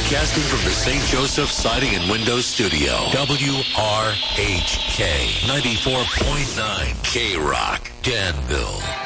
Broadcasting from the St. Joseph Siding and Windows Studio. WRHK 94.9 K-Rock, Danville.